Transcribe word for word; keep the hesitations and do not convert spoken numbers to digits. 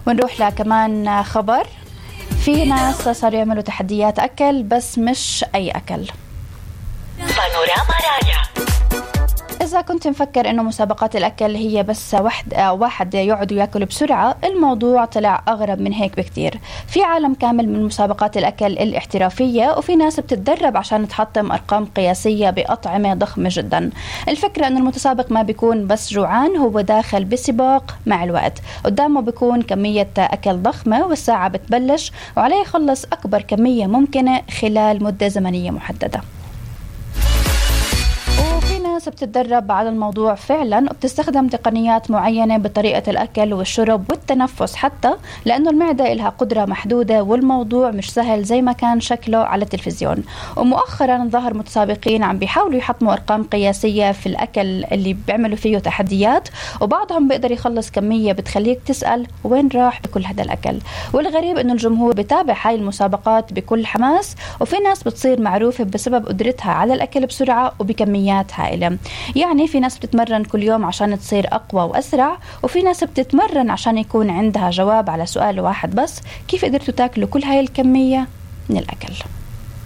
ونروح لكمان خبر، في ناس صاروا يعملوا تحديات أكل بس مش أي أكل. بانوراما راجع. إذا كنت مفكر إنه مسابقات الأكل هي بس واحد واحد يقعد ويأكل بسرعة، الموضوع طلع أغرب من هيك بكتير. في عالم كامل من مسابقات الأكل الاحترافية، وفي ناس بتتدرب عشان تحطم أرقام قياسية بأطعمة ضخمة جدا. الفكرة إنه المتسابق ما بيكون بس جوعان، هو داخل بسباق مع الوقت، قدامه بيكون كمية أكل ضخمة والساعة بتبلش وعليه يخلص أكبر كمية ممكنة خلال مدة زمنية محددة. ناس بتتدرب على الموضوع فعلا، وبتستخدم تقنيات معينة بطريقة الأكل والشرب والتنفس حتى، لأنه المعدة لها قدرة محدودة والموضوع مش سهل زي ما كان شكله على التلفزيون. ومؤخرا ظهر متسابقين عم بيحاولوا يحطموا أرقام قياسية في الأكل اللي بيعملوا فيه تحديات، وبعضهم بيقدر يخلص كمية بتخليك تسأل وين راح بكل هذا الأكل. والغريب إنه الجمهور بتابع هاي المسابقات بكل حماس، وفي ناس بتصير معروفة بسبب قدرتها على الأكل بسرعة وبكميات هائلة. يعني في ناس بتتمرن كل يوم عشان تصير أقوى وأسرع، وفي ناس بتتمرن عشان يكون عندها جواب على سؤال واحد بس: كيف قدرتوا تاكلوا كل هاي الكمية من الأكل؟